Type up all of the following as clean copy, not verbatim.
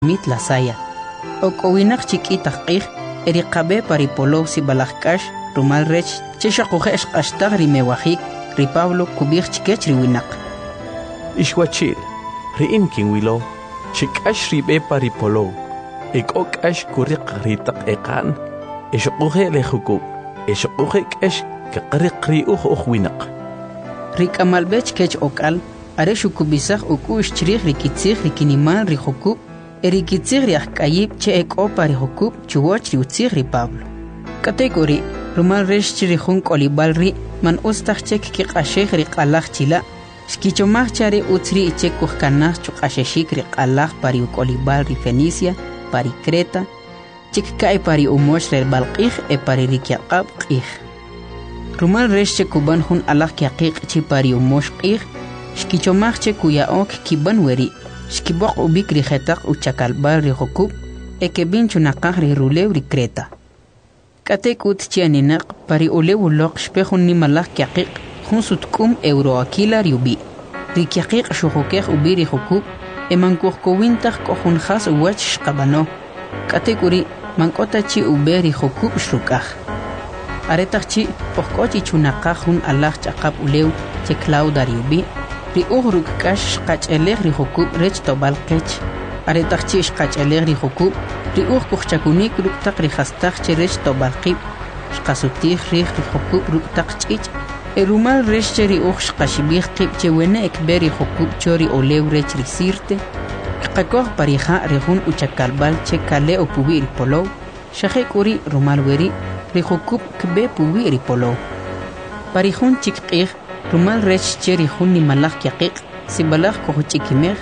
mit la saya. Okowinak chiquitaq qij, eriqabe paripolo si balajkash, rumal rech, cheshaqujesh qashtag rimewajik, ri Pablo kubij chikech riwinak. Ishwachil, riin kinwilo, chikash ribe paripolo, ikokash kuriq ritaq eqan, ishquje lejukub, ishquje kesh kaqriq riuj ujwinak. Rikamalbech kech okal, are shukubisaj ukush chrij rikitzij rikiniman rijukub, erikitzij riajkayib che eko parijukub chuwoch riutzij ri Pablo. Kategori, rumal resh chirijun kolibal ri, man ustaj chek kiqashej riqalaj chila, shkichomaj chare utzri ichek kujkanaj chuqasheshik riqalaj pari ukolibal ri Fenicia, pari Creta, chek kai pari umosh re balqij e pari rikyaqab qij. Rumal resh che kuban hun alaj kyaqiq chi pari umosh qij, shkichomaj che kuyaok kiban weri, shkibok ubik rijetaq uchakalbal rijukub, ekebin chunaqaj ri rulew ri Creta. Katek ut chianinak pari ulew uloq shpejun nimalaj kyaqiq, jun sutkum euroakila riubi. Ri kyaqiq shuhukej ubi rijukub, emankujkowintaj kojun jas uwach shqabano. Katek uri mankota chi ube rijukub shrukaj. Aretaj chi pojkochi chunaqaj jun alaj chaqab ulew che Clauda riubi, ri uhruk kash shqachelej rijukub rech tobal qech. Aretaj chi shqachelej rijukub, ri kuchchakunik ruktaq rijastaj che rech tobal qib, shqasutij rij rijukub ruktaq ch'ich, erumal rech che ri shqashibij qib che wene ekbe rijukub chori olew rech risirte, qakoj parija rijun uchakalbal che kale opubi ripolow, shajek uri rumal weri, rijukub kbe pubi ripolow. Parijun chikqij, rumal rech che rijun nimalaj kyaqiq, sibalaj kojuchikimej,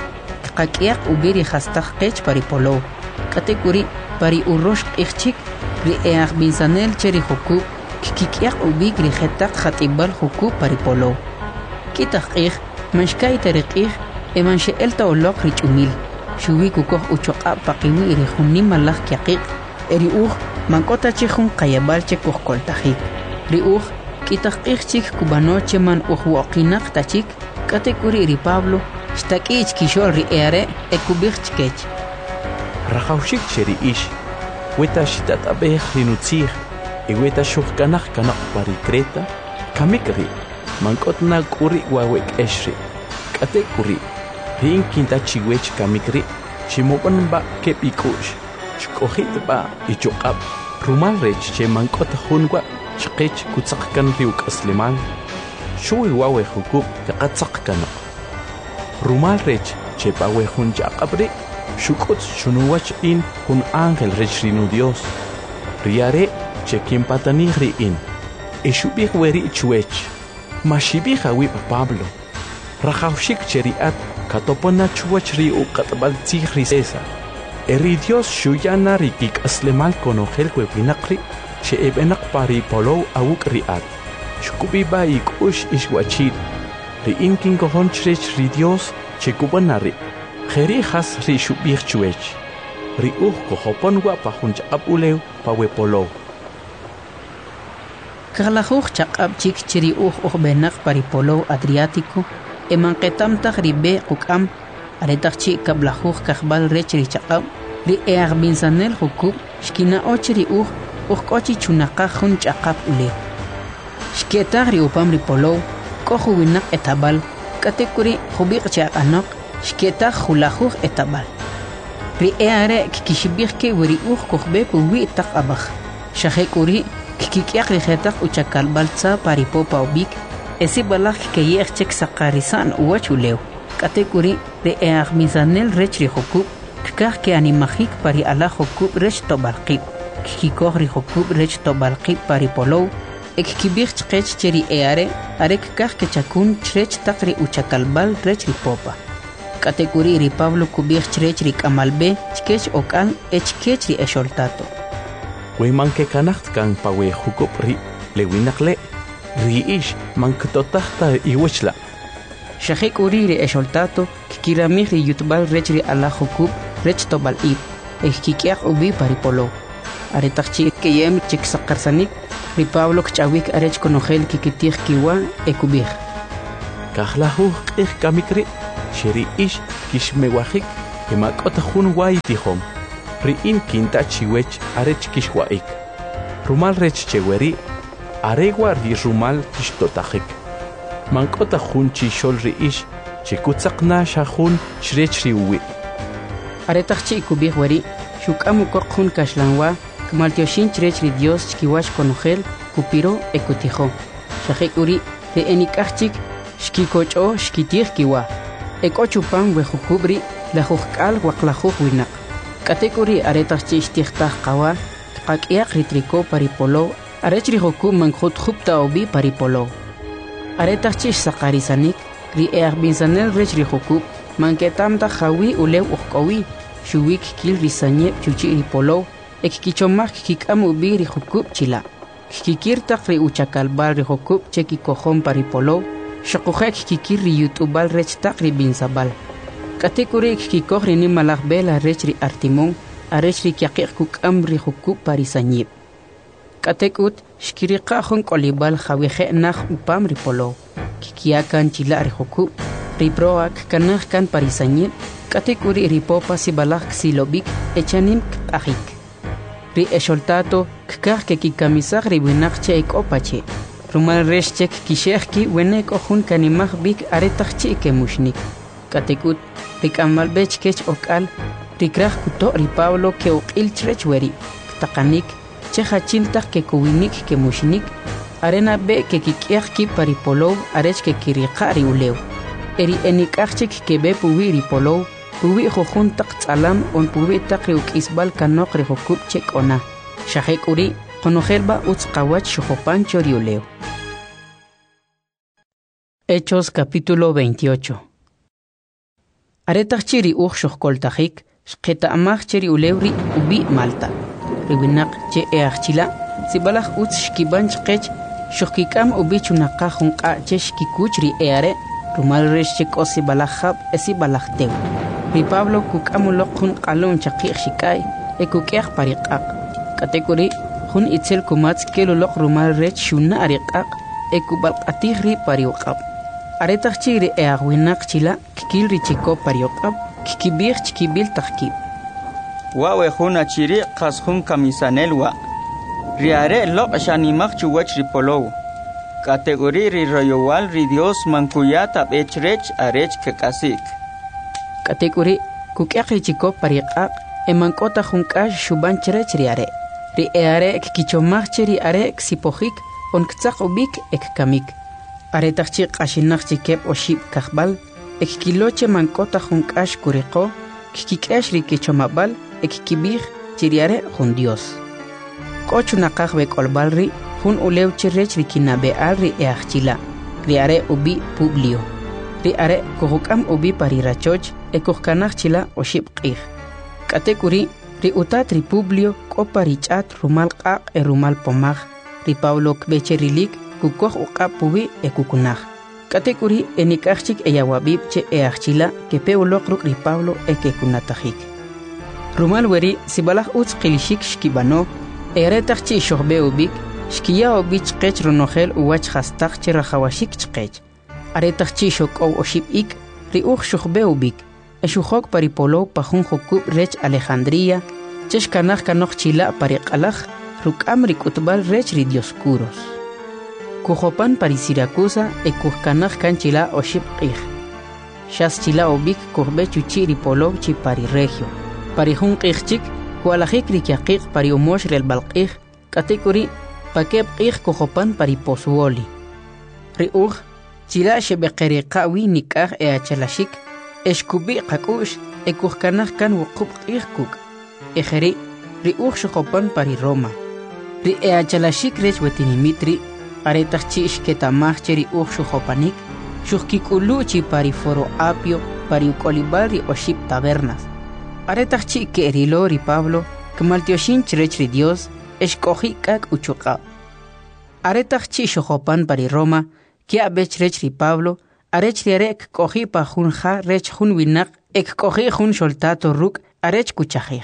qak'iaq ubi rijastaj qech paripolow. Kategori pari urosh qijchik, ri eaq binsanel che rijukub, kikik'iaq ubik rijetaq jatibal jukub paripolow. Kitaq qij, manshkayta riqij, emanxe'elta oloq rich'umil, shubik ukoj uchoq'ab paqiwi rijun nimalaj kyaqiq, eri uj mankota che jun qayabal che kujkoltajik. Ri uj kitaq qijchik kubano che man ujwoqinaq tachik, kategori ri Pablo, shtak'ich kixol ri eare ekubij chkech. Rajawshik cheri ish, weta shitat abej rinutzij, y weta shujkanaj kanaq pari Creta, kamikri, mankotna kuri wawek eshri, kate kuri, rin kinta chiwech kamikri, shimoban ba kepikush, shkojit ba ichuqab, rumal rech che mankota junwa, shkech kutzakkan riuk asliman, shui wawe hukub kaqatzak kanaq. Rumal rech che pawe jun chaqabri, shukut shunuwach in hun ángel rechrinu Dios. Riare che kimpatani riin. Ishubih weri chuech. Mashibih awib Pablo. Rajawshik cheriat katopona chuwach ri uqatbal tzig risesa. Eri Dios shuyana rikik aslemal konogel kwepinakri che ebenak pari polow awuk riat. Shukubiba ikush ishwachid. Riin kinkohon chrech ri Dios che kubanari. Jeri has ri shubih chuech. Ri kohopon pa hunch abulew pa wepolow. Kaglajuj chaqab chik chiri benak paripolow Adriático, emanqetamtaj ribe quk'am, aretaj chi kablajuj kajbal rech ri chaqab, ri eaq binsanel jukub, shkina ri kochi chunaqaj jun chaqab ulew. Shketaj ri upam ripolow, koju winak etabal, katekuri jubiq chaqanoq, shketaj julajuj etabal. Ri eare kikishibij ke weri kojbe puwi taq abaj. Shajek uri kikik'iaq rijetaq uchakalbal tza paripopa ubik, esi balaj kikeyeq chek saqarisan uwach ulew. Katek uri ri eaq misanel rech ri jukub, kikaj ke animajik pari ala jukub rech tobalqib, kikikoj ri jukub rech tobalqib paripolow, ekikibij chqech che ri eare, are kikaj ke chakun chrech taq ri uchakalbal rech ri popa. Kategori ri Pablo kubij chrech ri kamalbe, chkech okan echkech ri esholtato. Weman ke kanacht kan pawe hukub ri lewinakle, ri ish mankototahta iwechla. Shajek uri ri esholtato, kikiramih ri yutbal rech ri ala hukub rech tobal ib, kikiaq ubi paripolo. Aretakchi keyem chik sakarsanik, ri Pablo kchawik arech konogel kikitij kiwa ekubij. Kahlahu qih kamikri, sheri ish kishmewajik, que mak'ota jun wai tijom ri'in kinta chiwech arech kishwaik rumal rech cheweri aregwa ri rumal kishtotajik mank'ota jun chixol ri'ish chikutzaqna shajun shrech riwi Aretachchi kubih wari shukamu korjun kashlanwa kmaltioshin chrech ri Dios chkiwash konogel kupiro ekutijo shajik uri de enikachik shkikocho shkitij kiwa ekochupan wejukubri la jujkal waqlajuj winaq katekuri aretachchi shtijtaj qawa qak'iaq ritriko paripolo arechri joku mankhut khupta obi paripolo aretachchi saqarisanik ri binsanel rechri joku manketamta jawi ulew uqowi shuwik kil risañep chuchi ripolo ekkichomaj kikam ubi ri jukub chila kikirtaq ri uchakalbal ri jukub cheki kojon paripolo shaqujek kikir ri yutubal rechtaq ri binsabal katekuri kikoj ri nimalaj bela rech ri artimon arech ri kyaqiq kukam ri jukub parisañep katekut shkiriqa jon kolibal jawije naj upam ripolo kikiakan chila ri jukub riproak kanaj kan parisañep katekuri ripopa sibalaj silobik echanim k'ajik ri esholtato kkaj ke kikamisaj ri winaq che ekopache rumal resh chek kishejki wenek ojun kanimaj bik aretachchi ke mushnik katekut rikamal bech kech okal rikraj kuto ri Pablo ke uqil chrech weri taqanik che hachiltaj ke kuwinik ke mushnik arena be ke kikyajki paripolo arech ke kiriqa ri ulew eri enikachik ke be puwi ripolo puwi jojun taq tsalam on puwi taq ri ukisbal kanok ri jokub chekona shajek uri konojelba utzqawach shojopan choriuleo. Hechos capítulo 28. Aretach chiri uj shojkoltajik shqeta amaj cheri ulewri ubi Malta riwinaq che eachila sibalaj utz shkiban chqech shojkikam ubi chunaqa junqa che shkikuch ri eare rumal resh chekosi balajab esi balajtew ri Pablo kukamuloq jun qalun chaqiq shikay ekukeq pariqaq katekuri jun itzel kumatz keluloq rumal rech shuna ariqaq ekubalqatij ri pariuqab aretach chiri eagwinaq chila kikil ri chiko pariuqab kikibij chkibil tajkib wawe jun achiri qas jun kamisanelwa riare loq shanimaq chuwach ripolow kategori ri royowal ri Dios mankuyata bechrech arech kekasik kategori kukyaqi chiko pariqaq emankota junkash shuban chrech riare ri eare kikichomaj cheri are ksipojik onktaq ubik ekkamik aretachchi qashinaq chikep oshib kajbal ekkiloche mankota junkash kuriqo kikikesh ri kichomabal ekkibij chiriare jun Dios kochunaqaj bekolbal ri jun ulew chirech ri kinabeal ri eachila ri are ubi Publio ri are kujukam ubi parirachoch ekujkanaj chila oshib qij katekuri ri utat ri Publio koparich'at rumal qaq rumal pomaj ri Pablo kbecherilik kukoj uqab pubi ekukunaj katekuri enikajchik eyawabib che eachila kepe uloq ruk ri Pablo ekekunatajik rumal weri sibalaj utz qilishik shkibano eretajchi shohbe ubik shkiya ubich qech ronogel uwach hastaq che rajawashik chqech aretachchi shokow oshib ik ri uj shohbe ubik eshujok paripolo pajun jokub rech Alejandría cheshkanaj kanoj chila pariqalaj rukam ri kutbal rech ri Dioscuros kujopan pari Siracusa ekujkanaj kan chila oshib qij shas chila ubik kujbe chuchi ri polo chi pari regio pari jun qijchik kualajik ri kyaqiq pari umosh rel balqij katekuri pakeb qij kujopan pari posuoli ri uj chila shebeqeriqa wi nikaj eachalashik eshkubi qakush ekujkanaj kan wuqub qij kuk ejeri ri uj shojopan pari Roma ri eachalashik rech wetinimit aretachchi ishketamaj cheri uj shojopanik shujkikulu chi pari Foro Apio pari ukolibal ri oshib tabernas aretachchi kerilo ri Pablo kmaltioshin chrech ri Dios eshkoji kak uchuqa aretachchi shojopan pari Roma kia bech rech ri Pablo arech riarek koji pa jun ja rech jun winaq ekkoji jun soltato ruk arech kuchajij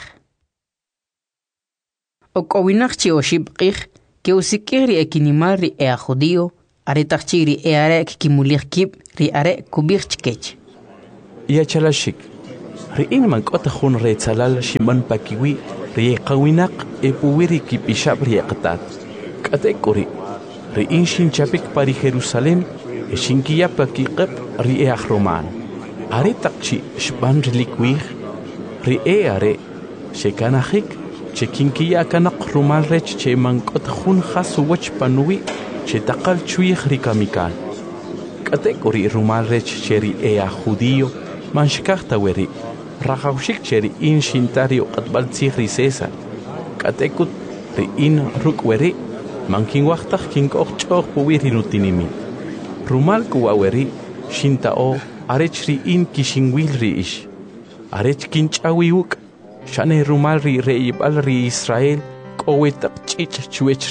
okowinaq chi oshib qij que usikir ri ekinimal ri ea judío aretachchi ri eare kimulij kib ri are kubij chkech Yachalashik ri'in mank'ota jun retzalal ximan pakiwi riqawinaq epuwiri kipishab riqtat k'atek'uri ri'in xinchapik pari Jerusalén xinkiyapa kiqep ri'eaj Román ari taqchi xban rilikwij ri'e are xekanajik chekinkiya kanaq rumal rech che mank'ota jun jasuwach panuwi che taqal chwij rikamikal k'atek'uri rumal rech che ri'ea judío manxkajta weri rajawxik che ri'in xintario q'atb'al tzij ri César k'atek'ut ri'in ruk' weri mankinwajtaj kink'oj ch'oj puwi rinutinimit rumal kuwa weri xinta'o arech ri'in kixinwil ri'ix arech kinch'awi wuk' xane rumal ri re'yib'al ri Israel k'owe taq ch'ich' chwech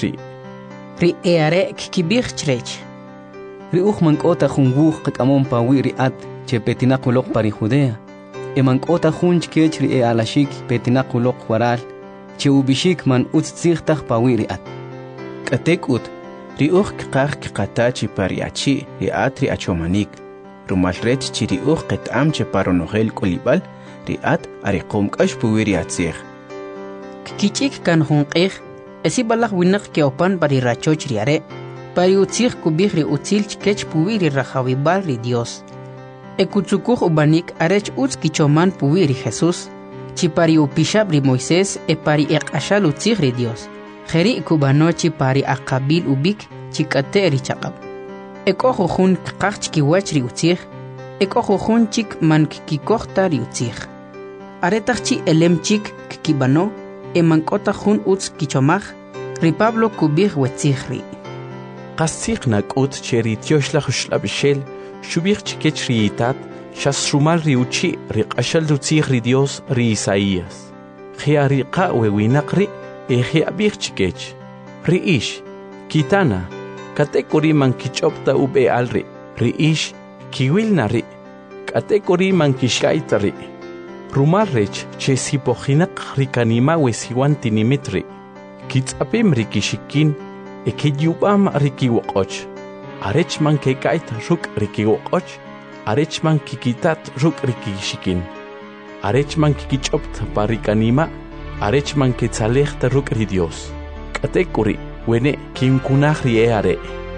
ri'e are kikibij chrech ri'uj mank'ota jun wuj qak'amon pawi ri'at che petinaq uloq pari Judea mank'ota jun chkech ri'e alaxik petinaq uloq waral che ubixik man utz tzijtaj pawi ri'at k'atek'ut ri'uj kqaj kqatachi pariachi ri'at ri'achomanik rumal rech chi ri'uj qet'am che paronojel k'ulib'al ri'at ariqom k'ax puwi ri'atzij kikich'ik kan jun q'ij esibalaj winaq keopan pari rachoch ri'are pari utzij kubij ri utzil chkech puwi ri rajawib'al ri Dios ekutzukuj ubanik arech utz kichoman puwi ri Jesús chi pari upixab ri Moisés pari eq'axal utzij ri Dios jeri' kubano chi pari aqabil ubik chi k'ate' ri chaq'ab ek'o jujun kqaj chkiwach ri utzij ek'o jujun chik man kikojta ri utzij aretaj chi elem chik kibano mank'ota jun utz kichomaj ri Pablo kubij wetzij ri qastzij nak'ut che ri tyoxlaj uxlab'ixel xubij chikech ri itat xas rumal ri uchi ri q'axal utzij ri Dios ri Isaías jia riqa' wewinaq ri jia' chikech ri'ix kitana k'atek'uri man kich'opta ub'e'al ri'ix kiwilna ri k'atek'uri man kixk'ayta ri rumal rech che sipojinaq ri kanima wesiwan tinimit ri kitz'apim ri kixikin kiyub'am ri kiwoq'och arech man kek'ayta ruk' ri kiwoq'och arech man kikitat ruk' ri kixikin arech man kikich'opta pa ri kanima arech man ketzalejta ruk' ri Dios k'atek'uri wene kinkunaj ri'e are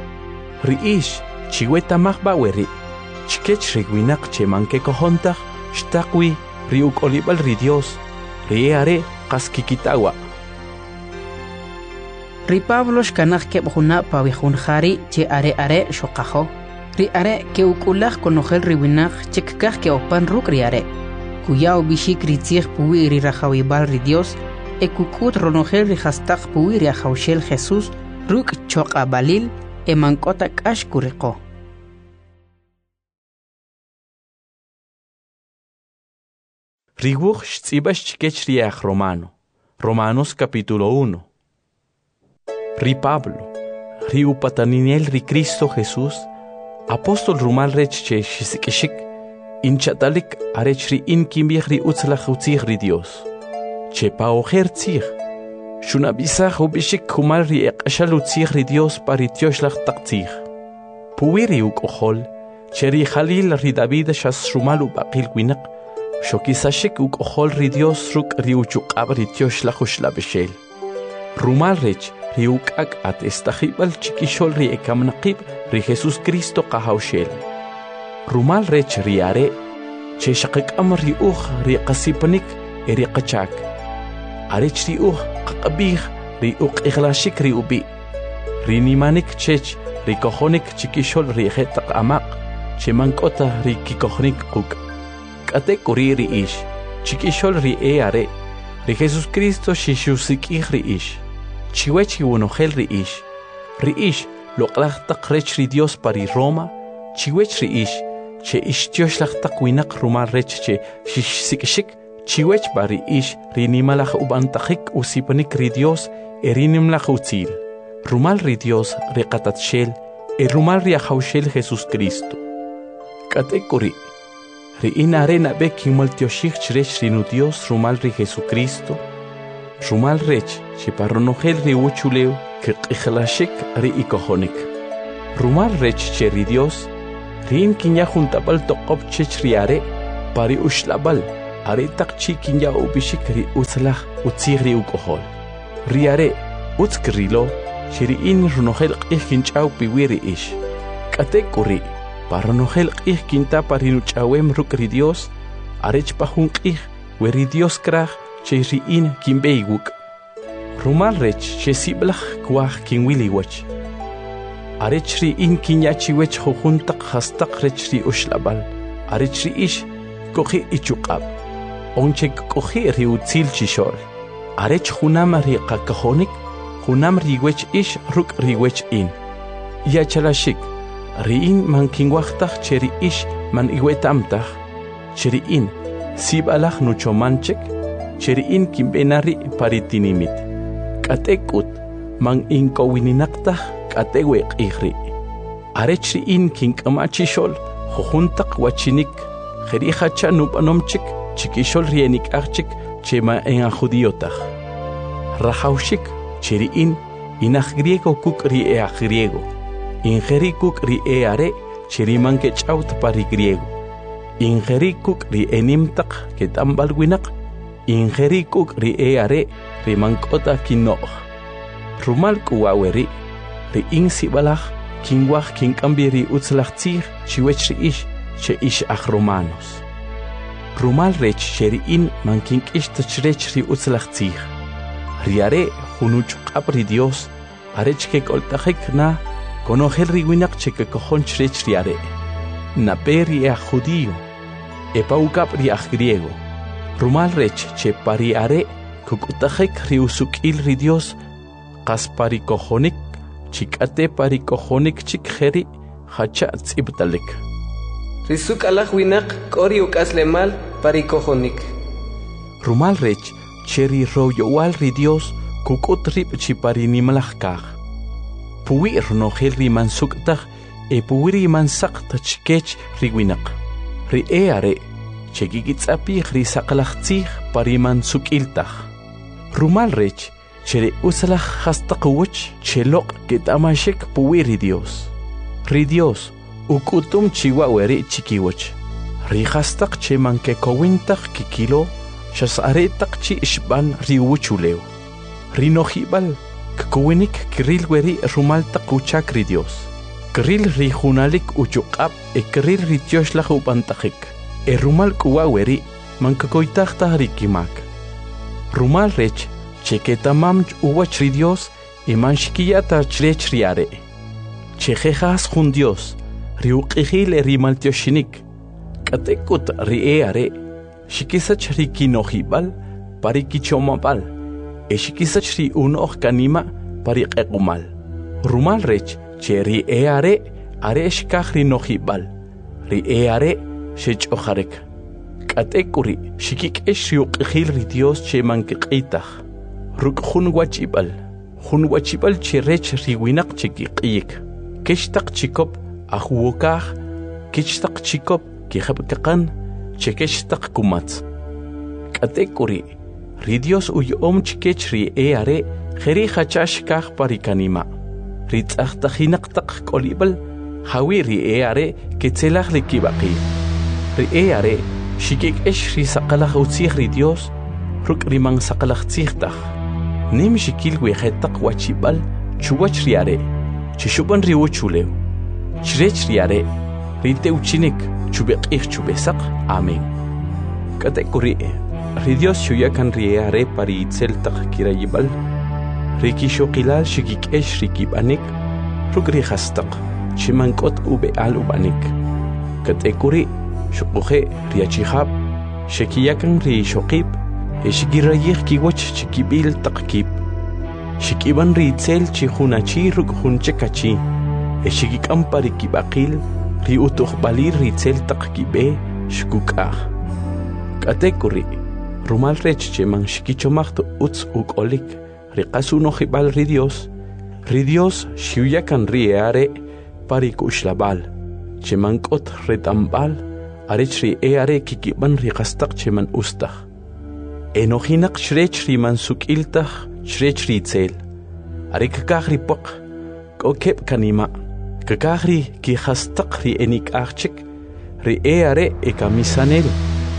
ri'ix chiwetamaj b'aweri chkech ri winaq che man kekojontaj xtaqwi ri uk'olib'al ri Dios ri'e are qas kikitawa ri Pablo xkanaj keb' juna pawi jun jari che are xoqajo ri are ke uk'ulaj konojel ri winaq che kkaj keopan ruk' ri are kuya ubixik ri tzij puwi ri rajawib'al ri Dios kuk'ut ronojel ri jastaq puwi ri ajawxel Jesús ruk' choq'ab'alil mank'ota k'ax kuriqo riwuj xtz'ib'ax chikech ri'aj Romanos capítulo 1 ri Pablo ri upataninel ri Cristo Jesús apóstol rumal rech che xisik'ixik inchatalik arech ri in kimbij ri utzlaj utzij ri Dios che paojer tzij xunab'isaj ub'ixik kumal ri eq'axal utzij ri Dios pari tyoxlaj taq tzij puwi ri uk'ojol che ri jalil ri David xas rumal ub'aqil winaq xokisaxik uk'ojol ri Dios ruk' ri uchuq'ab' ri tyoxlaj uxlab'ixel rumal rech ri uk'ak' at estajib'al chikixol ri ekamnaqib' ri Jesús Cristo qajawxel rumal rech ri are che xaqik'am ri uj ri qasipanik ri qachak arech ri uj qaq'ab'ij ri uq'ijlaxik ri ub'i ri nimanik chech ri kojonik chikixol ri jetaq amaq che mank'ota ri kikojnik quk' k'atek'uri ri'ix chikixol ri are ri Jesús Cristo xixusik'ij ri'ix chiwech iwonojel ri'ix loq'laj taq rech ri Dios pari Roma chiwech ri'ix che ixtyoxlaj taq winaq rumal rech che xixsik'ixik chiwech pa ri'ix ri nimalaj ub'antajik usipanik ri Dios ri nimlaj utzil rumal ri Dios ri qatatxel rumal ri ajawxel Jesús Cristo k'atek'uri ri'in are nab'ek kinmaltyoxij chrech ri nu Dios rumal ri Jesucristo rumal rech che parronojel ri uchulew kiq'ijlaxik ri ikojonik rumal rech che ri Dios ri'in kinya juntapal toqob chech ri are pari uxlab'al are takchi kinya ubishikri utslah utsiri ukohol riare utskrilo shiri in runohel qihkinchaw piwiri ish katekuri paranohel qihkinta parinuchawem rukri Dios arech pahun qih weri Dios krah shiri in kimbeiguk rumal rech shesiblah kwah kinwiliwach arechri in kinyachiwech hojuntaq hastaq rechri ushlabal arechri ish kohi ichuqab onchek kohi riutzil chishol arech junam riqakahonik junam riwech ish ruk riwech in yachalashik riin man kinwaqtaq cheri ish man iwetamtaq cheri in sibalaj nuchomanchek cheri in kimbenari paritinimit katekut man inkowininaqtaq katewe qihri arechri in kinkamachishol hojuntaq wachinik Jerihacha nupanomchik, chikishol rienik archik, chema en a judiotach. Rajaushik, cheriin, inach griego kuk rie a griego. Ingeri kuk rie are, cheriman que chaut pari griego. Ingeri kuk rie enimtak, que tambalwinak. Ingeri kuk rie are, rimankota kinoch. Rumal kuaweri, ri insibalach, kinwach kinkambiri utzlachtzir, chiwechri ish. Che ish ach romanos. Rumal rech sheriin man kink ish tachrech ri utzlachtzich. Riare junuch qabri Dios, arech ke koltachek na, konohel riwinak che ke kohon chrech riare. Na peri a judío, e paukap ri ach griego. Rumal rech che pariare, kukutachek ri usukil ri Dios, kas pari kohonik, chikate pari kohonik chik heri, hacha tzibtalik. Risuk alaj winak kori ukaslemal parikojonik. Rumal rech cheri royowal ri Dios kukut rip chiparinimalajkaj. Puwir no hel riman suktaj e puwiri man sakta chikech riwinak. Ri eare chekikitzapi ri sakalajtzij pariman sukiltaj. Rumal rech cheri usalaj hastakuwach chelok ketamashek puwiri Dios. Ri Dios ukutum chihuahueri chiquiwach. Rijastaq che manke kowintaq kikilo, shasaretaq chi ishban riuchuleo. Rinojibal, kkuwinik kril weri rumaltaq uchak ri Dios. Kril rijunalik uchuqab e kril ritioshla upantajik. E rumal kuwaweri mankakoitaqta rikimak. Rumal rech cheketamam uwach ri Dios e manshikiyata chrech riare. Chejejas jun Dios. Riuqihil rimaltioshinik, katekut rieare, shikisach rikinojibal, parikichomabal, e shikisach ri unoch kanima pariqequmal. Rumal rech, che rieare, are shkaj rinojibal, rieare, shechojarek. Katekuri, shikikesh riuqihil ri Dios che mankiqitaj. Ruk junwachibal che rech riwinak chikiqiyik. Keshtaq chikop, ahuokaj, kichtaq chikop, kihabkakan, chekeshtaq kumatz. Katekuri, ri Dios uyom chikech ri eare, jeri hachashkaj parikanima. Ri tzahtajinaqtaq kolibal, hawi ri eare, ketzelaj likibaqi. Ri eare, shikikesh ri saqalaj utzij ri Dios, ruk riman saqalaj tzijtaj. Nim shikil wejetaq wachibal, chuwach riare, chishuban ri uchuleo. Chrech riare, rite uchinik, chubeqih chubesaq, amén. Katekuri, ri Dios shuyakan riare pari itzeltaq kirayibal, rikishokilal shikikesh rikibanik, rukrihastaq, chimankot ubeal ubanik. Katekuri, shukuhe riachihab, shekiyakan rishokib, eshikirayih kiwach chikibil taqkib. Shikiban ritzel chihunachi rukhunchekachi. Eshikikam parikibakil, ri utukhbalir ritzel taqkibe, shkukah. Katekuri, rumal rech che man shikichomachto utz ukolik, ri qasunojibal ri Dios shiuyakan rieare parikushlabal, che man kot retambal, arech ri eare kikiban ri qastaq che man ustaj. Enojinak shrech ri man sukiltaj, shrech ritzel. Arikakaj ri pok, kokep kanima. Kakajri ki hastaq ri enik archik, ri eare e kamisanel,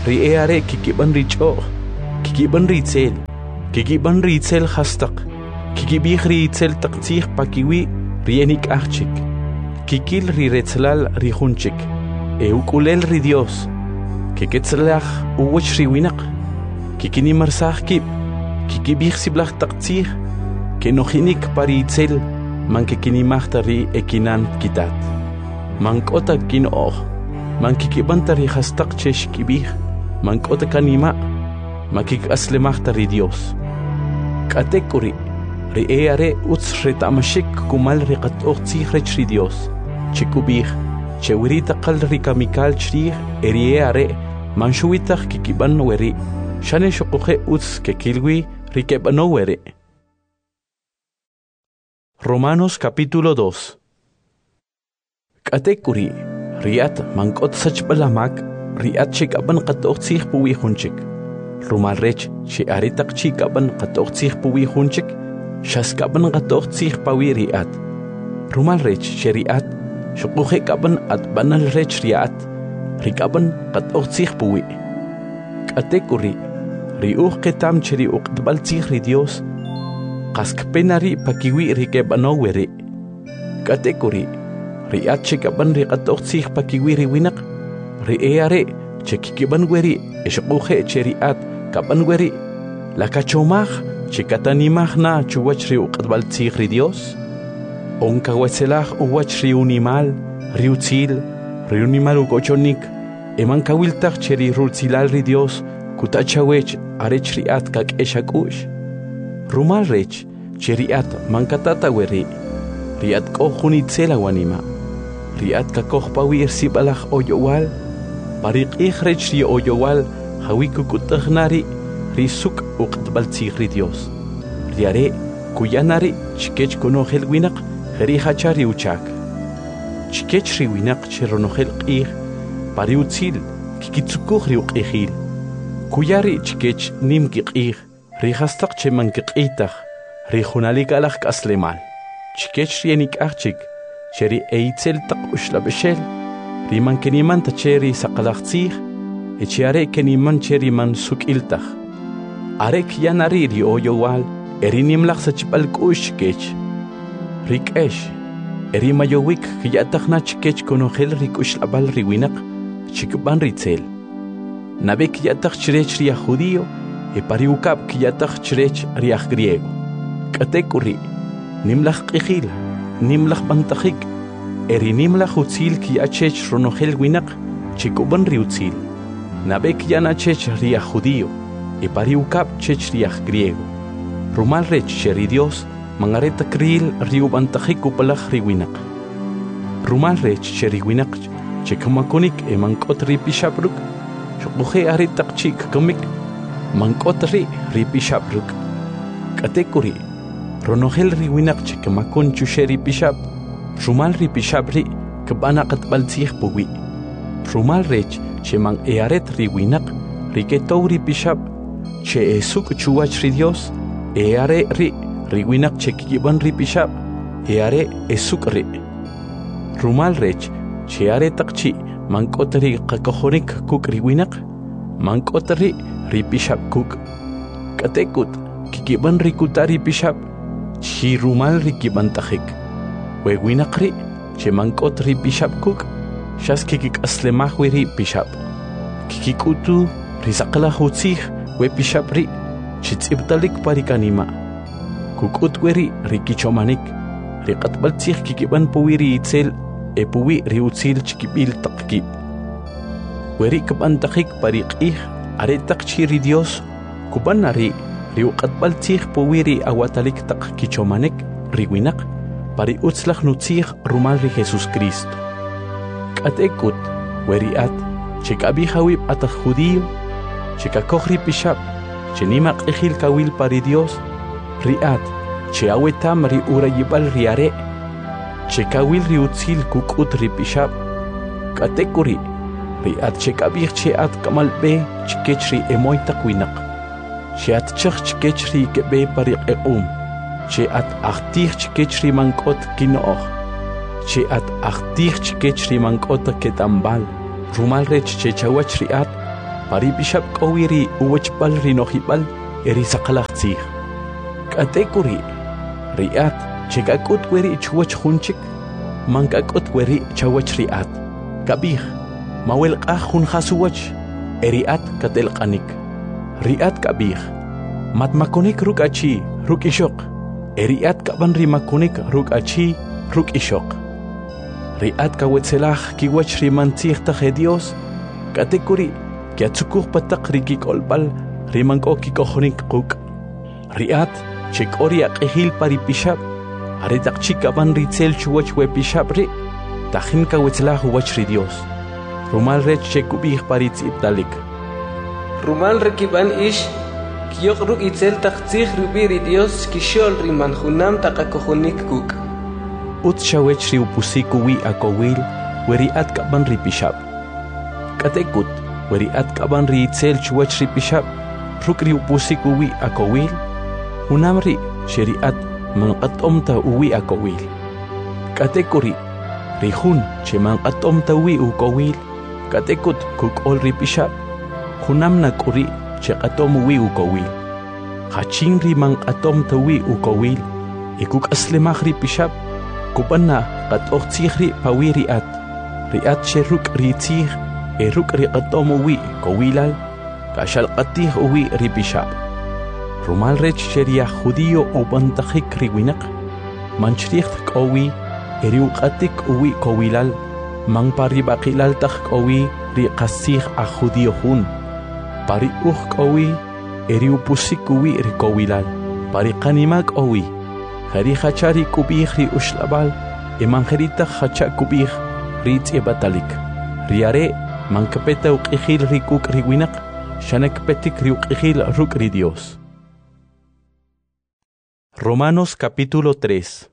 ri are kikiban richo kikiban ritzel kikiban ritzel hastak kikibih ritzel taqtih pakiwi rienik achik kikil ri retzlal ri hunchik ukulel ri Dios kiketzlach uwach ri winak kikini marsah kib kikibih siblach taqtih kenohinik paritzel man kikini mahtari ekinan kitat man kota kinoh man kikiban tari hastak chesh kibih man kota kanima makik asle mahtari Dios katekuri ri are uts retamashik kumal riqat oqtih rechri Dios chikubih chewirita qal rikamikal chrih eri are manshuitach kikiban weri shane shuqoje uts kekilwi rikebano weri. Romanos capítulo 2. Katekuri riat mankot sachbalamak riat chikaban qatoqtsih puwi hunchik rumal rech chi aritak chikaban qatoqtsih puwi hunchik shaskaban qatoqtsih pawi riat rumal rech sheriat shuqoje kaban atbanal rech riat rikaban qatoqtsih puwi katekuri riuq ketam chiri uqtbaltsih ri Dios qaskpenari pakiwi rikebano weri katekuri riat chikaban riqatoqtsih pakiwi riwinak riare chekikiban weri eshuqoje cheriat kaban weri lakachomaj chikatanimaj na chuwach ri uqtbaltsih ri Dios onkawetzelaj uwach ri unimal riutzil ri unimal ukochonik emankawiltaj cheri rutzilal ri Dios kutachawech arech riat kakeshakush rumal rech cheriat mankatata weri riat kohunitzela wanima riat kakohpawir sibalaj oyowal pariqih rech ri oyowal hawikukutahnari risuk uqtbaltsih ri Dios riare kuyanari chikech konohel winak herihachari uchak chikech ri winak cheronohel qih pariutzil kikitsukuj ri uqihil kuyari chikech nimki qih rihastaq chemankiqitaq rihunalikalaj k'aslemal chikech rienik achik cheri eitzel taq ushlabeshel riman kenimanta cheri saqalaqtzih echiare keniman cheri man suk'iltaj arek yanari ri oyowal erinimlaq sachpalk'ush kech rik'esh erimayowik kiyataqna chikech konojel rik'ushlabal riwinaq chikban ritzel nabek yataq chirech ri judío pariukab kiyataq chirech ri griego katekuri nimlaj q'ijil nimlaj bantajik erinimlaj utzil kiyachech ronojel winaq chikuban ri utzil nabek yanachech ri judío pariukab chech ri griego rumal rech cheri Dios mangareta kril ri ubantajik upalaj ri winaq rumal rech cheri winaq chekamakonik mankot ri pishabruk shuqoje aritaq chik kamik mankotri ri pishabruk katekuri ronojel ri winaq chikamakon chusheri pishab rumal ri pishabri kabana qatbaltsih puwi rumal rech cheman earet ri winaq ri ketowri pishab che esuk chuwach ri Dios eare ri winaq chekiban ri pishab eare esuk ri rumal rech che aretaq chi mankotri qakojonik kuk ri winaq mankotri ri pishab kuk katekut kikiban ri kutari pishab chi rumal ri kibantajik we winaqri che mankot ri pishab kuk shas kikik'aslemaj ri pishab kikikutu ri saqlaj utzij we pishab ri chitz'ibtalik parikanima kuk'ut weri ri kichomanik ri qatbaltzij kikiban puwi ri itzel puwi ri utzil chikib'il taq kib weri kib'antajik pariq'ij aretaq chi ri Dios kubanari ri uqatbaltzij puwi ri awatalik taq kichomanik ri winaq pari utzlaj nutzij rumal ri Jesus Cristo k'atekut weri at chek'abij awib ataj judío chekakoj ri pishab chenima q'ijil kawil pari Dios ri at che awetam ri urayibal ri are chekawil ri utzil kuk'ut ri pishab k'atekuri ri at chek'abij che at kamalb'e chikech ri emoytaq winaq che at chaj chikech ri keb'e pari q'eq'um che at ajtij chikech ri mank'ot kino'oj che at ajtij chikech ri mank'ot ketambal rumal rech che chawach ri at pari bishap kowiri uwachpal rinojipal eri sakalaktsig. Katekuri riat chekakut weri chuwach hunchik mankakut weri chawach riat. Kabih mawel hun hasuwach eriat katelqanik. Riat kabih matmakonik ruk achi ruk ishok. Eriat kaban rimakonik ruk achi ruk ishok. Riat kawetselach kiwach rimantzig taje Dios. Katekuri kiatsukuh patak rikik olbal rimanko kikohonik kuk. Riat chek oriak ehil paripishap. Aretak chikaban ritzel chuwach wepishap ri. Tajim kawetselach wach ri Dios. Rumal rech chekubih paritz iptalik. Rumal rekiban ish kiyok ruk itzel taktzig rubiri Dios kishol riman hunam takakohonik kuk. Ut shawech ri upusiku wi akowil weri at kaban ripishap. Katekut weri at kaban ri itzel chuwach ripishap ruk ri upusiku wi akowil hunam ri sheri at manqatomta uwi akowil. Katekuri rihun che manqatomta uwi ukowil katekut kukol ripishap hunam nakuri che qatom uwi ukowil. Hachin ri manqatomta uwi ukowil ikuk aslemach ripishap kupanna qat'oq tzigri pawi riat sheruk ritzig eruk riqatom uwi kowilal kashal qatih uwi ripishap. Rumal rech sheria judío ubantajik riwinak manchricht kowi eriu qatik uwi kowilal man paribaqilal taj kowi riqasig a judío hun pari kowi eriu pusik uwi rikowilal pari qanimak owi Hari hachari kubih ri ushlabal, emangerita hacha kubih ri tiebatalik. Riare mankapeta uqihil ri kuk ri winak, shanekpetik ri uqihil ruk ri Dios. Romanos capítulo 3.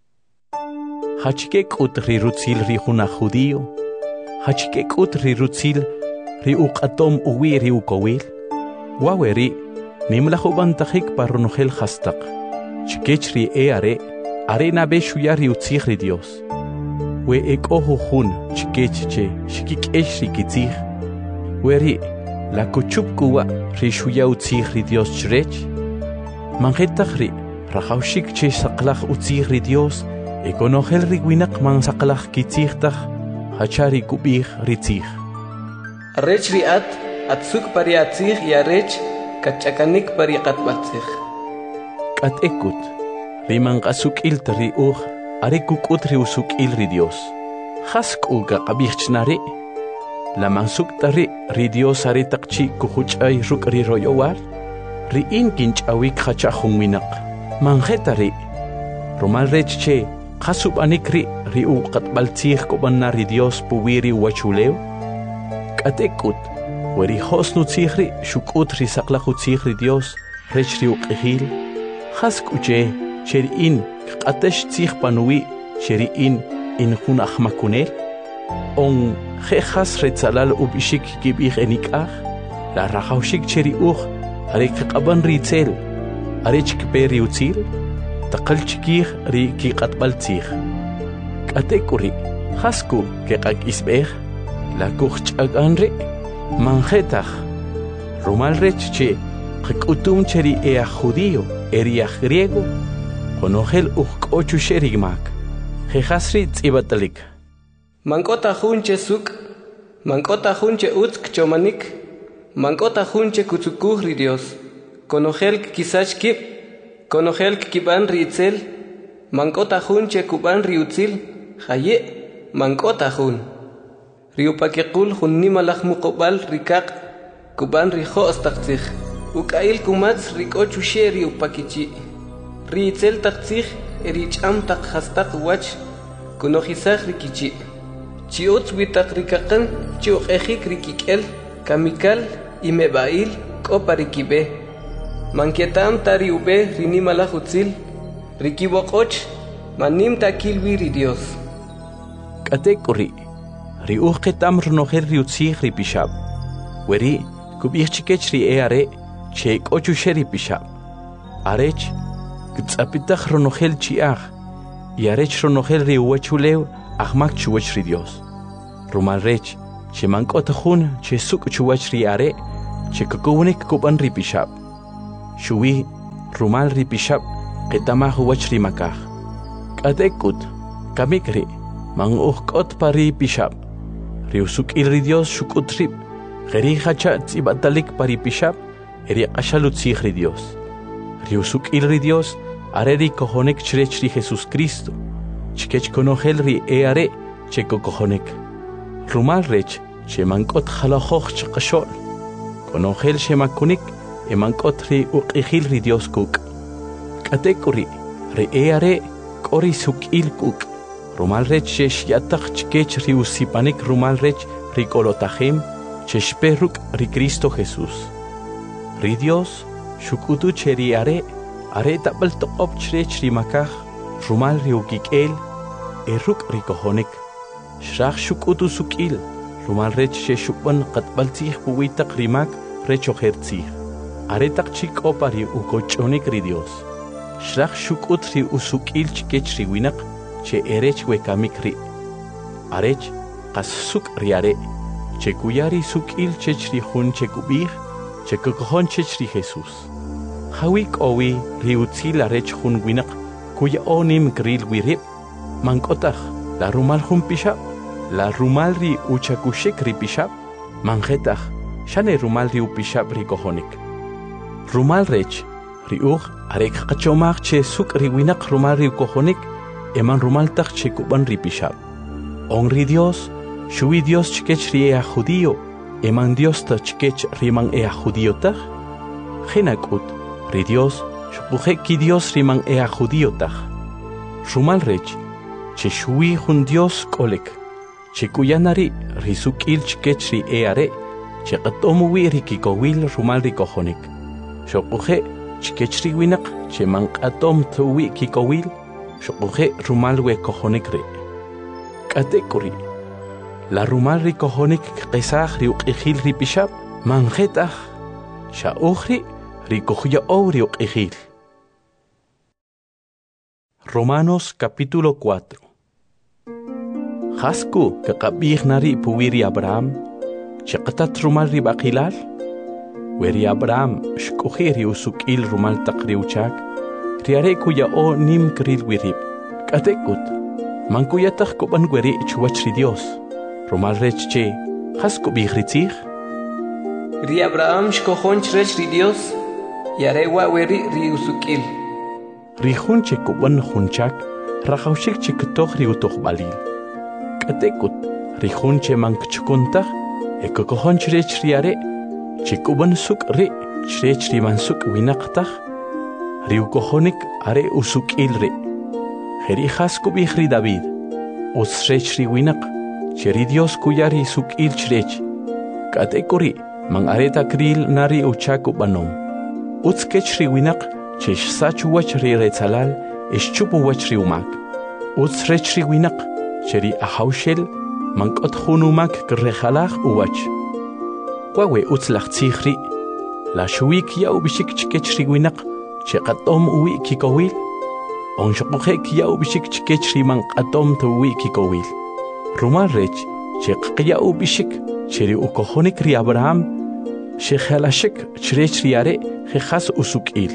Hachikek ut ri rutzil ri juna judío, hachikek ut ri rutzil ri uqatom uwi ri ukowil, waweri nimlahubantajik parronogel hastak. Chikechri are nabe shuyari utzigri Dios. We ekoho hun chikechche shikikeshri kitzig. Weri la kuchupkuwa ri shuya utzigri Dios chrech. Mangetagri rajaushik che saklach utzigri Dios. Ekonogel rigwinak man saklach kitzigtag hachari kubig ritzig. Arrech riat atsuk pariatzig y arrech kachakanik pariqatbatzig. Katekut riman qasuk'il tari are kuk'ut ri usuk'il ri Dios hask'uga qabijchnari laman suktari ri Dios are taqchi kujuch'ay ruk' ri royowal ri in kinch'awik hacha junwinaq manjetari rumal rech che qasub'anik ri uqatb'altzij ko'banna ri Dios puwiri wachuleo katekut weri hosnutzij ri shuk'ut ri saqlajutzij ri Dios rech ri uq'ijil Haskuche sherin qatesh tzig panui sherin in jun ahmakunel on khas retzalal ubishik kibig enikah la rajaushik cheri are qaban ritzel are chikperi utzil taqal chikig ri ki qatbal tzig katekuri hasku ke qak isbeh la kuch'aganri manjetach rumal rech che qkutum cheri e judío eria griego konogel uqochu sherigmak jehasri tsibatalik mankota hunche suk mankota hunche utsk chomanik mankota hunche kutsukuh ri Dios konogel kisach kib konogel kiban ritzel mankota hunche kuban riutzil haye mankota hun riupakekul hunnimalach muqbal rikaq kuban riho astaqtzig Ukail kumats rikochu sheri upakichi. Ritzel taktzig ericham tak hastak wach kunohisach rikichi. Chiot witak rikakan chiok ejik rikikel kamikal imebail koparikibe. Manketam tari ube rinimala hutzil rikibokoch manim takil wiri Dios. Katekuri riuqetam rnoher riutzig ripishab. Weri kubirchikech ri are Cheik ochu sheri pishab. Arech, gtzapitach ronogel chiach. Y arech ronogel ri uachuleu, ahmak chuach ri Dios. Rumal rech, che mankot hun, che suk chuach ri are, chekukunik kuban ripishab. Shuwi rumal ripishab qitama huwach rimakaj. Katekut kamikri manguhkot pari pishab. Riusuk ilri Dios shukutrib. Geri hacha tsibatalik pari pishab. Eri ashalut sigri Dios. Riusuk ilri Dios areri kohonek chirechri Jesus Cristo. Chikech konohelri are cheko kohonek. Rumal rech chemankot halahoch chakashol. Konohel shemakunik emankot ri uqihilri Dios kuk. Katekuri ri are kori suk il kuk. Rumal rech shesh yatak chikech ri usipanik rumal rech ri kolotahim cheshperuk ri Cristo Jesus. Ri Dios shukutu cheri are tabal toqop chrech ri makaj rumal ri ukikel eruk ri kohonek. Shrach shukutu sukil rumal rech sheshukban qatbaltzih puwitak rimak rech ojertzih. Are tak chik opari ukochonik ri Dios. Shrach shukut ri usukil chikech ri winak che erech wekamik ri. Arech qas suk ri are che kuyari sukil chech ri hun che kubih che kokohon chech ri Jesus. Hawik owi ri utzil arech hun winak kuya onim gril wirib mankotach la rumal hun pishab la rumal ri uchakushik ri pishab manjetach shane rumal ri upishab ri kohonik. Rumal rech ri arek qachomach che suk ri winak rumal ri kohonik eman rumal tach che kuban ri pishab. On ri Dios shuwi Dios chikech ri ea judío eman Dios ta chikech riman ea judío tach. Genakut ri Dios shupuje ki Dios riman ea judío tach. Rumal rech che shuwi hun Dios kolek che kuyanari ri sukil chikech ri eare che qatomuwi ri kikowil rumal ri kohonik. Shupuje chikech ri winak che man qatom tuwi kikowil shupuje rumal we kohonik re. Katekuri la rumal ri kohonik qesaj ri uqihil ri pishab manjetach shauhri ri kohya ri uqihil. Romanos capítulo 4. Hasku kakabih nari puwiri Abraham chaqatat rumal ri baqilal weri Abraham shkuhiri usukil rumal taqri uchak riare kuya o nim kril wirib katekut mankuyatach kuban weri chuwach ri Dios rumal rech che hasku bihritzih ri Abraham shkohon chrech ri Dios yare wa weri ri usukil Rihun che kuban hunchak rajaushik che ktoch ri utoch balil. Katekut rihun che mank chukuntach ekokohon chrech riare che kuban suk ri chrech ri mansuk winaqtach ri ukohonik are usuk ilre. Heri hasku bihri David usrech ri winaq che ri Dios kuyari suk il chrech. Katekuri man areta kril nari uchaku banom. Utskech ri winaq Chesh sachu wach ri retzalal, chupu wach ri umak. Uts rech ri winak, cheri ahaushel, mankot hunumak grejalach uwach. Wawe uts lach tzihri, la shuik ya ubishik chikech ri winak, chekatom uwi kikowil. On shokujek ya ubishik chikech ri mankatom to uwi kikowil. Rumal rech, chek ya ubishik, cheri ukohonik ri Abraham, shekhalashik chrech riare, jejas usukil.